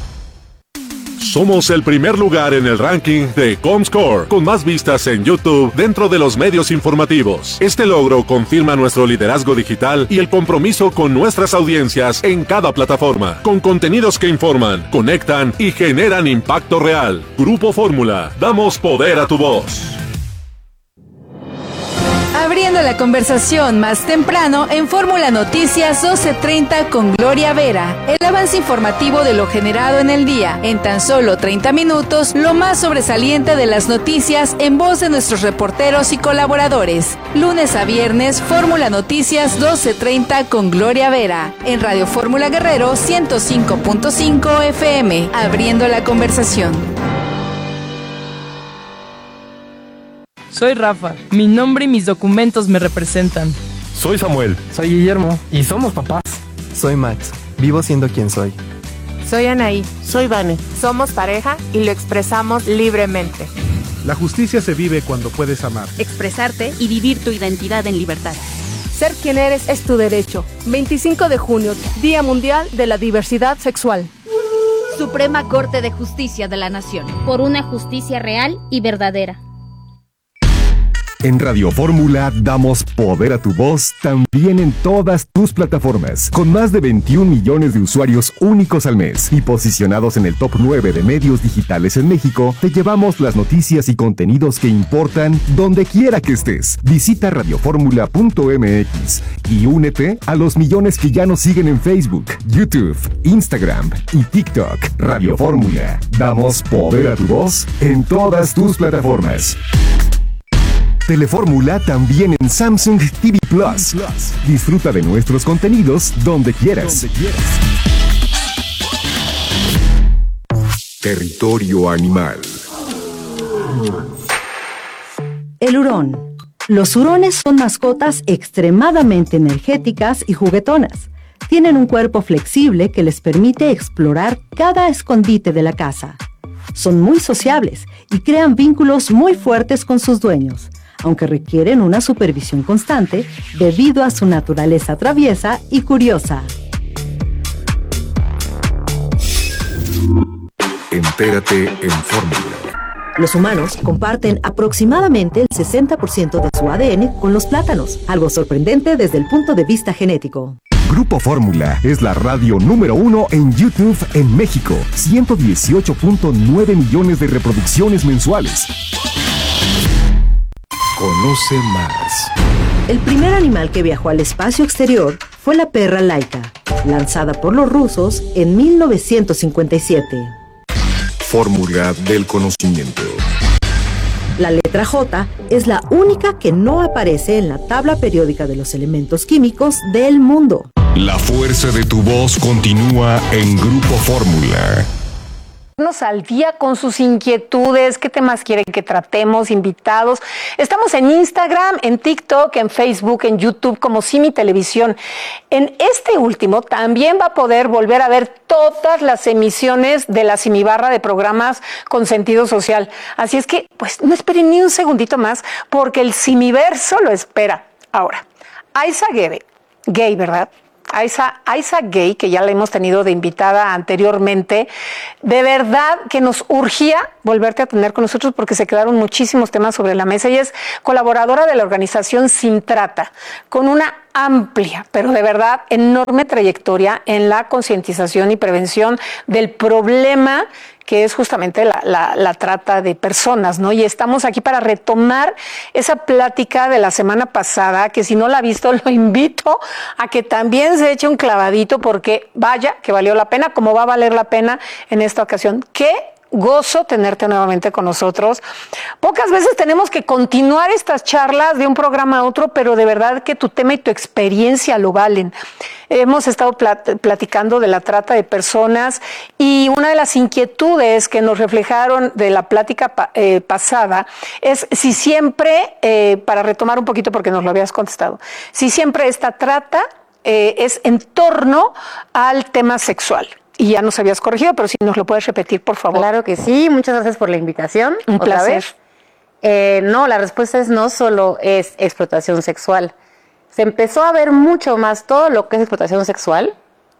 Somos el primer lugar en el ranking de Comscore, con más vistas en YouTube dentro de los medios informativos. Este logro confirma nuestro liderazgo digital y el compromiso con nuestras audiencias en cada plataforma, con contenidos que informan, conectan y generan impacto real. Grupo Fórmula, damos poder a tu voz. Abriendo la conversación más temprano en Fórmula Noticias 12:30 con Gloria Vera. El avance informativo de lo generado en el día. En tan solo 30 minutos, lo más sobresaliente de las noticias en voz de nuestros reporteros y colaboradores. Lunes a viernes, Fórmula Noticias 12:30 con Gloria Vera. En Radio Fórmula Guerrero 105.5 FM. Abriendo la conversación. Soy Rafa, mi nombre y mis documentos me representan. Soy Samuel. Soy Guillermo. Y somos papás. Soy Max, vivo siendo quien soy. Soy Anaí. Soy Vane. Somos pareja y lo expresamos libremente. La justicia se vive cuando puedes amar, expresarte y vivir tu identidad en libertad. Ser quien eres es tu derecho. 25 de junio, Día Mundial de la Diversidad Sexual. Suprema Corte de Justicia de la Nación. Por una justicia real y verdadera. En Radio Fórmula damos poder a tu voz también en todas tus plataformas, con más de 21 millones de usuarios únicos al mes y posicionados en el top 9 de medios digitales en México. Te llevamos las noticias y contenidos que importan donde quiera que estés. Visita radioformula.mx y únete a los millones que ya nos siguen en Facebook, YouTube, Instagram y TikTok. Radio Fórmula, damos poder a tu voz en todas tus plataformas. Telefórmula también en Samsung TV Plus. Disfruta de nuestros contenidos donde quieras. Territorio animal. El hurón. Los hurones son mascotas extremadamente energéticas y juguetonas. Tienen un cuerpo flexible que les permite explorar cada escondite de la casa. Son muy sociables y crean vínculos muy fuertes con sus dueños, aunque requieren una supervisión constante debido a su naturaleza traviesa y curiosa. Entérate en Fórmula. Los humanos comparten aproximadamente el 60% de su ADN con los plátanos, algo sorprendente desde el punto de vista genético. Grupo Fórmula es la radio número 1 en YouTube en México. 118.9 millones de reproducciones mensuales. Conoce más. El primer animal que viajó al espacio exterior fue la perra Laika, lanzada por los rusos en 1957. Fórmula del conocimiento. La letra J es la única que no aparece en la tabla periódica de los elementos químicos del mundo. La fuerza de tu voz continúa en Grupo Fórmula. Al día con sus inquietudes, qué temas quieren que tratemos, invitados. Estamos en Instagram, en TikTok, en Facebook, en YouTube como Simi Televisión. En este último también va a poder volver a ver todas las emisiones de la Simi Barra de programas con sentido social. Así es que, pues, no esperen ni un segundito más porque el Simiverso lo espera. Ahora, Aiza Gay, ¿verdad? Aiza Gay, que ya la hemos tenido de invitada anteriormente, de verdad que nos urgía volverte a tener con nosotros porque se quedaron muchísimos temas sobre la mesa. Ella es colaboradora de la organización Sin Trata, con una amplia, pero de verdad enorme trayectoria en la concientización y prevención del problema que es justamente la trata de personas, ¿no? Y estamos aquí para retomar esa plática de la semana pasada, que si no la ha visto, lo invito a que también se eche un clavadito, porque vaya que valió la pena, como va a valer la pena en esta ocasión. ¡Qué gozo tenerte nuevamente con nosotros! Pocas veces tenemos que continuar estas charlas de un programa a otro, pero de verdad que tu tema y tu experiencia lo valen. Hemos estado platicando de la trata de personas y una de las inquietudes que nos reflejaron de la plática pasada es si siempre, para retomar un poquito porque nos lo habías contestado, si siempre esta trata es en torno al tema sexual. Y ya nos habías corregido, pero si nos lo puedes repetir, por favor. Claro que sí, muchas gracias por la invitación. Un placer. No, la respuesta es no solo es explotación sexual. Se empezó a ver mucho más todo lo que es explotación sexual,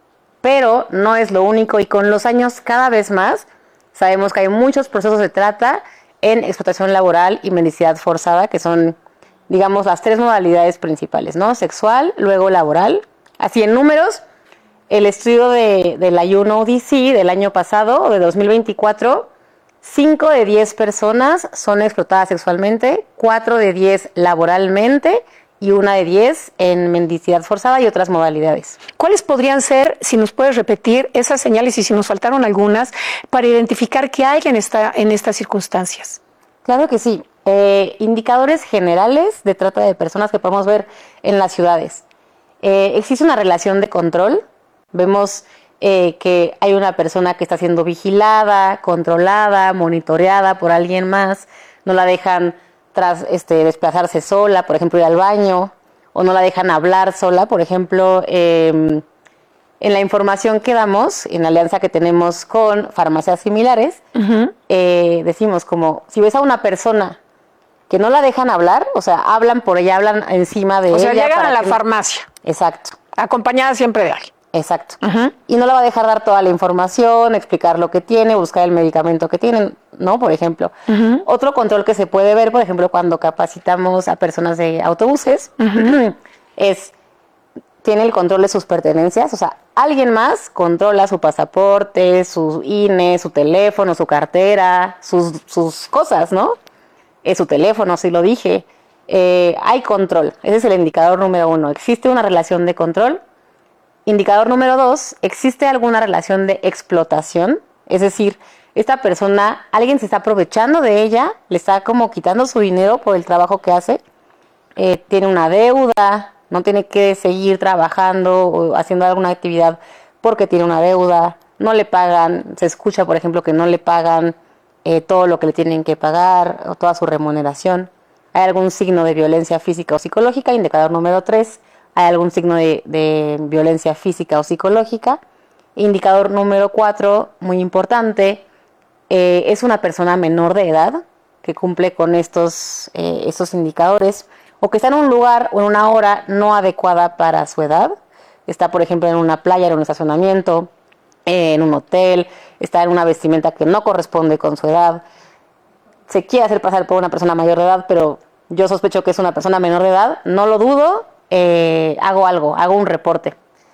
pero no es lo único y con los años cada vez más sabemos que hay muchos procesos de trata en explotación laboral y mendicidad forzada, que son, digamos, las tres modalidades principales, ¿no? Sexual, luego laboral. Así en números, el estudio de la UNODC del año pasado, de 2024, 5 de 10 personas son explotadas sexualmente, 4 de 10 laboralmente y 1 de 10 en mendicidad forzada y otras modalidades. ¿Cuáles podrían ser, si nos puedes repetir, esas señales y si nos faltaron algunas, para identificar qué hay en estas circunstancias? Claro que sí. Indicadores generales de trata de personas que podemos ver en las ciudades. Existe una relación de control. Vemos que hay una persona que está siendo vigilada, controlada, monitoreada por alguien más. No la dejan desplazarse sola, por ejemplo, ir al baño, o no la dejan hablar sola. Por ejemplo, en la información que damos, en la alianza que tenemos con farmacias similares, decimos como, si ves a una persona que no la dejan hablar, o sea, hablan por ella, hablan encima de ella. O sea, llegan a la farmacia. Exacto. Acompañada siempre de alguien. Exacto. Y no le va a dejar dar toda la información, explicar lo que tiene, buscar el medicamento que tienen, ¿no? Por ejemplo. Otro control que se puede ver, por ejemplo, cuando capacitamos a personas de autobuses, tiene el control de sus pertenencias. O sea, alguien más controla su pasaporte, su INE, su teléfono, su cartera, sus cosas, ¿no? Su teléfono, si lo dije. Hay control. Ese es el indicador número 1. Existe una relación de control. Indicador número 2, ¿existe alguna relación de explotación? Es decir, esta persona, alguien se está aprovechando de ella, le está como quitando su dinero por el trabajo que hace, tiene una deuda, no tiene que seguir trabajando o haciendo alguna actividad porque tiene una deuda, no le pagan, se escucha, por ejemplo, que no le pagan todo lo que le tienen que pagar o toda su remuneración. Hay algún signo de violencia física o psicológica, indicador número 3. Hay algún signo de violencia física o psicológica. Indicador número 4, muy importante, es una persona menor de edad que cumple con estos indicadores o que está en un lugar o en una hora no adecuada para su edad. Está, por ejemplo, en una playa, en un estacionamiento, en un hotel, está en una vestimenta que no corresponde con su edad. Se quiere hacer pasar por una persona mayor de edad, pero yo sospecho que es una persona menor de edad. No lo dudo. Hago un reporte.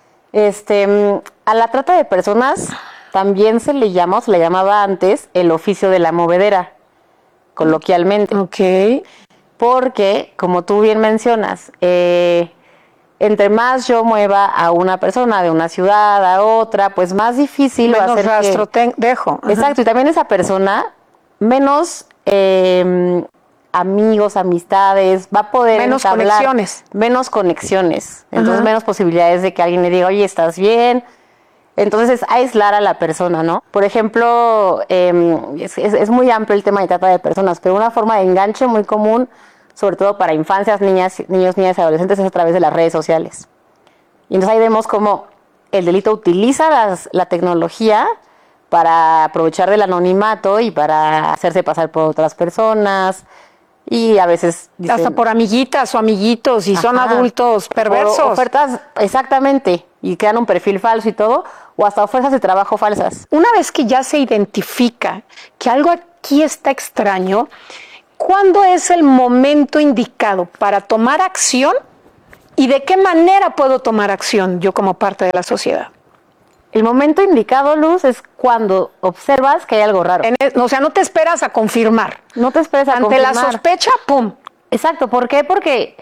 A la trata de personas también se le llamaba antes el oficio de la movedera, coloquialmente. Ok. Porque, como tú bien mencionas, entre más yo mueva a una persona de una ciudad a otra, pues más difícil va a ser rastro dejo. Exacto, y también esa persona menos amigos, amistades, va a poder menos entablar conexiones. Menos conexiones. Entonces, Ajá. menos posibilidades de que alguien le diga, oye, ¿estás bien? Entonces, es aislar a la persona, ¿no? Por ejemplo, es muy amplio el tema de trata de personas, pero una forma de enganche muy común, sobre todo para infancias, niños, niñas y adolescentes, es a través de las redes sociales. Y entonces ahí vemos cómo el delito utiliza la tecnología para aprovechar del anonimato y para hacerse pasar por otras personas. Y a veces dicen, hasta por amiguitas o amiguitos, y son adultos perversos. O ofertas, exactamente, y crean un perfil falso y todo, o hasta ofertas de trabajo falsas. Una vez que ya se identifica que algo aquí está extraño, ¿cuándo es el momento indicado para tomar acción y de qué manera puedo tomar acción yo como parte de la sociedad? El momento indicado, Luz, es cuando observas que hay algo raro. O sea, no te esperas a confirmar. No te esperas a confirmar. Ante la sospecha, ¡pum! Exacto. ¿Por qué? Porque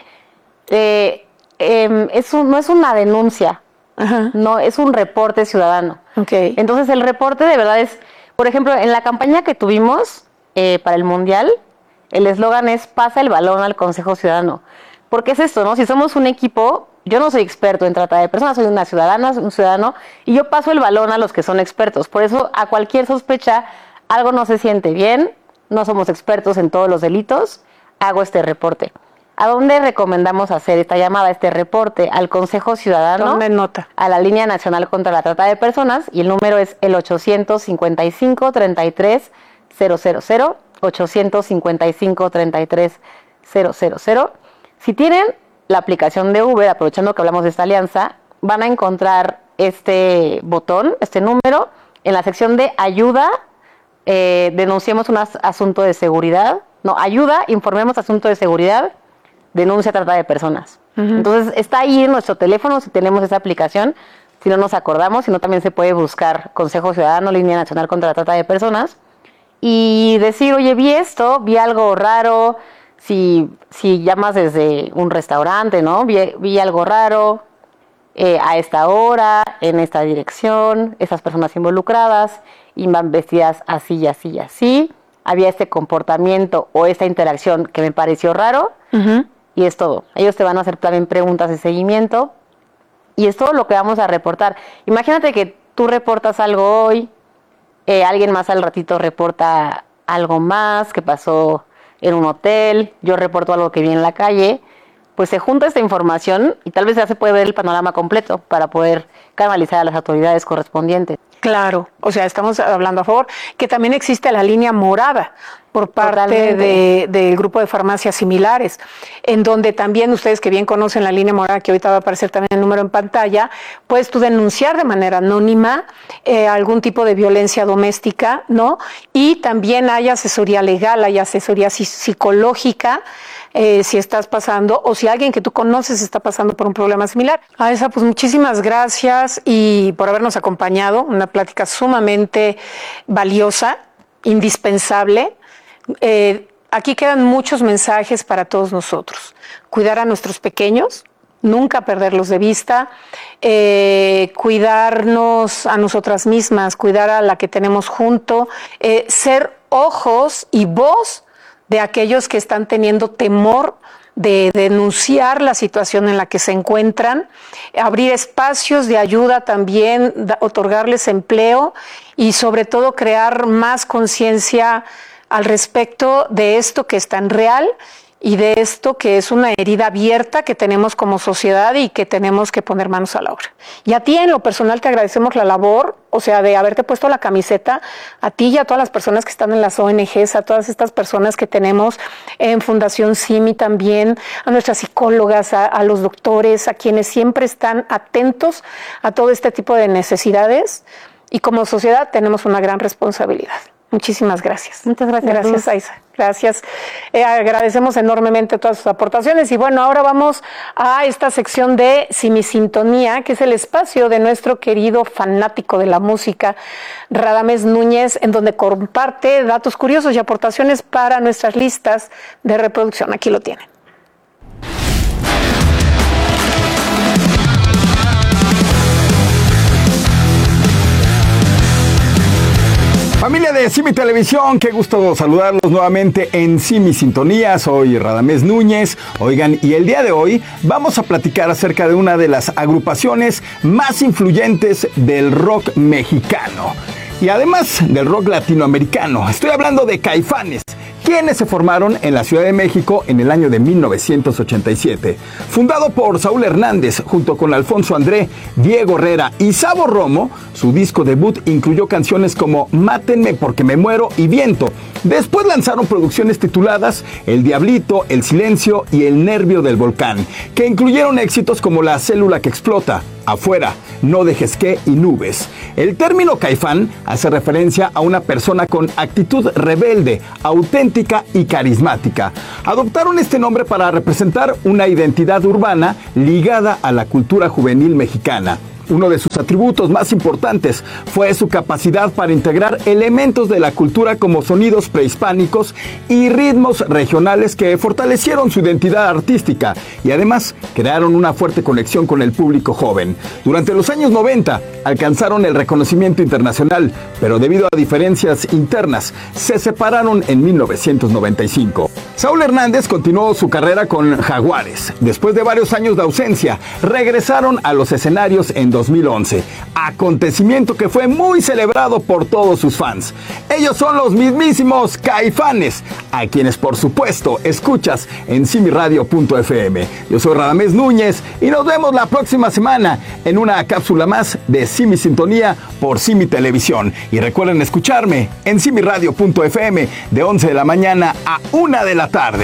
no es una denuncia. Ajá. No, es un reporte ciudadano. Okay. Entonces, el reporte de verdad es, por ejemplo, en la campaña que tuvimos para el Mundial, el eslogan es pasa el balón al Consejo Ciudadano. Porque es esto, ¿no? Si somos un equipo, yo no soy experto en trata de personas, soy una ciudadana, un ciudadano, y yo paso el balón a los que son expertos. Por eso, a cualquier sospecha, algo no se siente bien, no somos expertos en todos los delitos, hago este reporte. ¿A dónde recomendamos hacer esta llamada, este reporte? Al Consejo Ciudadano. Tome nota. A la Línea Nacional contra la Trata de Personas, y el número es el 855-33-000, 855-33-000. Si tienen la aplicación de Uber, aprovechando que hablamos de esta alianza, van a encontrar este botón, este número, en la sección de ayuda, denunciemos un asunto de seguridad. No, ayuda, informemos asunto de seguridad, denuncia trata de personas. Uh-huh. Entonces, está ahí en nuestro teléfono si tenemos esa aplicación, si no nos acordamos, si no también se puede buscar Consejo Ciudadano, Línea Nacional contra la Trata de Personas, y decir, oye, vi esto, vi algo raro. Si llamas desde un restaurante, ¿no? Vi algo raro a esta hora, en esta dirección, esas personas involucradas, iban vestidas así y así y así. Había este comportamiento o esta interacción que me pareció raro, uh-huh. Y es todo. Ellos te van a hacer también preguntas de seguimiento y es todo lo que vamos a reportar. Imagínate que tú reportas algo hoy, alguien más al ratito reporta algo más que pasó en un hotel, yo reporto algo que vi en la calle, pues se junta esta información y tal vez ya se puede ver el panorama completo para poder canalizar a las autoridades correspondientes. Claro, o sea, estamos hablando a favor, que también existe la línea morada por parte del grupo de farmacias similares, en donde también ustedes que bien conocen la línea morada, que ahorita va a aparecer también el número en pantalla, puedes tú denunciar de manera anónima algún tipo de violencia doméstica, ¿no? Y también hay asesoría legal, hay asesoría psicológica, si estás pasando o si alguien que tú conoces está pasando por un problema similar. Aesa, pues muchísimas gracias y por habernos acompañado, una plática sumamente valiosa, indispensable. Aquí quedan muchos mensajes para todos nosotros. Cuidar a nuestros pequeños, nunca perderlos de vista, cuidarnos a nosotras mismas, cuidar a la que tenemos junto, ser ojos y voz de aquellos que están teniendo temor de denunciar la situación en la que se encuentran, abrir espacios de ayuda también, otorgarles empleo y sobre todo crear más conciencia al respecto de esto que es tan real y de esto que es una herida abierta que tenemos como sociedad y que tenemos que poner manos a la obra. Y a ti en lo personal te agradecemos la labor, o sea, de haberte puesto la camiseta, a ti y a todas las personas que están en las ONGs, a todas estas personas que tenemos en Fundación CIMI también, a nuestras psicólogas, a los doctores, a quienes siempre están atentos a todo este tipo de necesidades y como sociedad tenemos una gran responsabilidad. Muchísimas gracias. Muchas gracias. Gracias, Aesa. Gracias. Agradecemos enormemente todas sus aportaciones. Y bueno, ahora vamos a esta sección de Simisintonía, que es el espacio de nuestro querido fanático de la música, Radamés Núñez, en donde comparte datos curiosos y aportaciones para nuestras listas de reproducción. Aquí lo tienen. Familia de Simi Televisión, qué gusto saludarlos nuevamente en Simi Sintonía. Soy Radamés Núñez. Oigan, y el día de hoy vamos a platicar acerca de una de las agrupaciones más influyentes del rock mexicano y además del rock latinoamericano. Estoy hablando de Caifanes, quienes se formaron en la Ciudad de México en el año de 1987. Fundado por Saúl Hernández junto con Alfonso André, Diego Herrera y Sabo Romo, su disco debut incluyó canciones como Mátenme porque me muero y Viento. Después lanzaron producciones tituladas El Diablito, El Silencio y El Nervio del Volcán, que incluyeron éxitos como La Célula que Explota, Afuera, No dejes que y Nubes. El término Caifán hace referencia a una persona con actitud rebelde, auténtica y carismática. Adoptaron este nombre para representar una identidad urbana ligada a la cultura juvenil mexicana. Uno de sus atributos más importantes fue su capacidad para integrar elementos de la cultura como sonidos prehispánicos y ritmos regionales que fortalecieron su identidad artística y además crearon una fuerte conexión con el público joven. Durante los años 90 alcanzaron el reconocimiento internacional, pero debido a diferencias internas se separaron en 1995. Saúl Hernández continuó su carrera con Jaguares. Después de varios años de ausencia, regresaron a los escenarios en 2011, acontecimiento que fue muy celebrado por todos sus fans. Ellos son los mismísimos Caifanes, a quienes por supuesto escuchas en simiradio.fm. Yo soy Radamés Núñez y nos vemos la próxima semana en una cápsula más de Simi Sintonía por Simi Televisión. Y recuerden escucharme en simiradio.fm de 11 de la mañana a 1 de la tarde.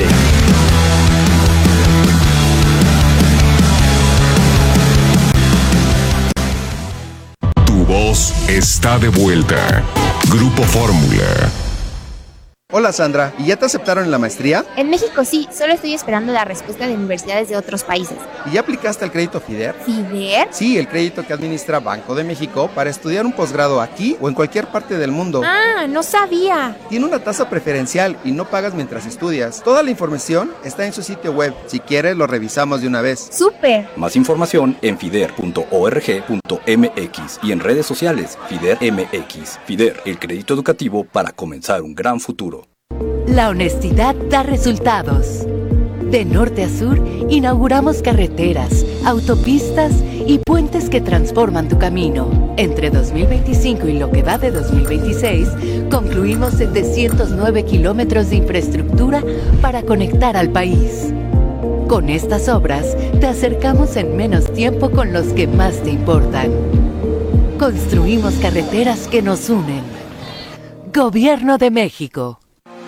Voz está de vuelta. Grupo Fórmula. Hola Sandra, ¿y ya te aceptaron en la maestría? En México sí, solo estoy esperando la respuesta de universidades de otros países. ¿Y ya aplicaste al crédito FIDER? ¿FIDER? Sí, el crédito que administra Banco de México para estudiar un posgrado aquí o en cualquier parte del mundo. Ah, no sabía. Tiene una tasa preferencial y no pagas mientras estudias. Toda la información está en su sitio web. Si quieres, lo revisamos de una vez. ¡Súper! Más información en fider.org.mx y en redes sociales FIDER MX. FIDER, el crédito educativo para comenzar un gran futuro. La honestidad da resultados. De norte a sur, inauguramos carreteras, autopistas y puentes que transforman tu camino. Entre 2025 y lo que va de 2026, concluimos 709 kilómetros de infraestructura para conectar al país. Con estas obras, te acercamos en menos tiempo con los que más te importan. Construimos carreteras que nos unen. Gobierno de México.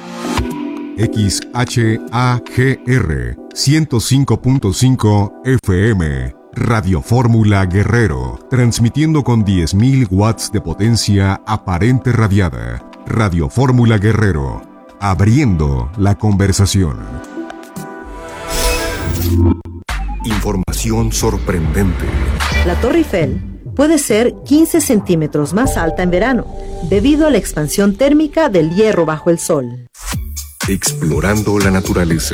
XHAGR 105.5 FM, Radio Fórmula Guerrero, transmitiendo con 10.000 watts de potencia aparente radiada. Radio Fórmula Guerrero, abriendo la conversación. Información sorprendente. La Torre Eiffel puede ser 15 centímetros más alta en verano, debido a la expansión térmica del hierro bajo el sol. Explorando la naturaleza.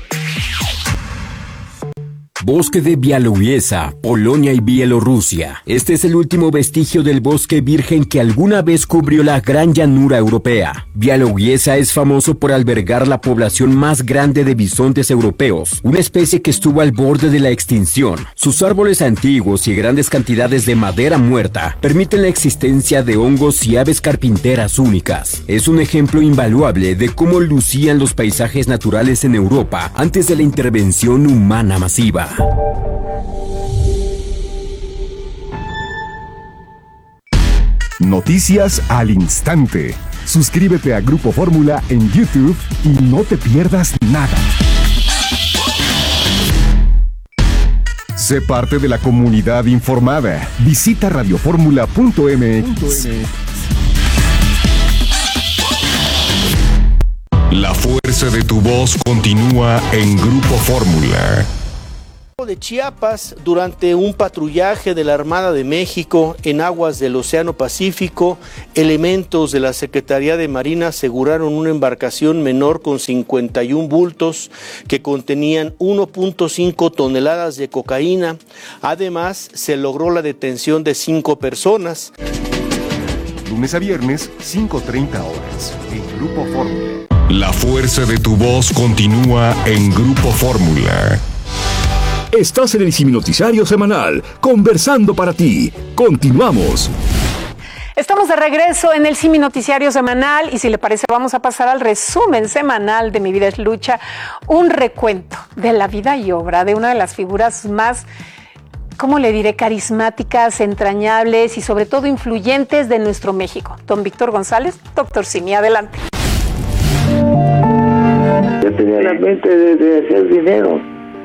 Bosque de Białowieża, Polonia y Bielorrusia. Este es el último vestigio del bosque virgen que alguna vez cubrió la gran llanura europea. Białowieża es famoso por albergar la población más grande de bisontes europeos, una especie que estuvo al borde de la extinción. Sus árboles antiguos y grandes cantidades de madera muerta permiten la existencia de hongos y aves carpinteras únicas. Es un ejemplo invaluable de cómo lucían los paisajes naturales en Europa antes de la intervención humana masiva. Noticias al instante. Suscríbete a Grupo Fórmula en YouTube y no te pierdas nada. Sé parte de la comunidad informada. Visita radioformula.mx. La fuerza de tu voz continúa en Grupo Fórmula. De Chiapas, durante un patrullaje de la Armada de México en aguas del Océano Pacífico, elementos de la Secretaría de Marina aseguraron una embarcación menor con 51 bultos que contenían 1.5 toneladas de cocaína. Además, se logró la detención de 5 personas. lunes a viernes, 5:30 horas, en Grupo Fórmula. La fuerza de tu voz continúa en Grupo Fórmula. Estás en el Siminoticiario Semanal, conversando para ti. Continuamos. Estamos de regreso en el Siminoticiario Semanal y si le parece vamos a pasar al resumen semanal de Mi Vida es Lucha, un recuento de la vida y obra de una de las figuras más, ¿cómo le diré?, carismáticas, entrañables y sobre todo influyentes de nuestro México. Don Víctor González, doctor Simi, adelante. Yo tenía la mente de hacer dinero.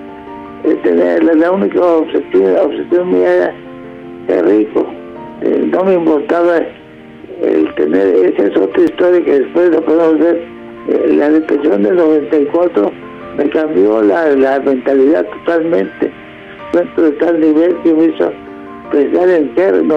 La única obsesión mía era ser rico. No me importaba el tener, esa es otra historia que después lo podemos ver. La depresión del 94 me cambió la mentalidad totalmente. De tal nivel que me hizo pensar en ser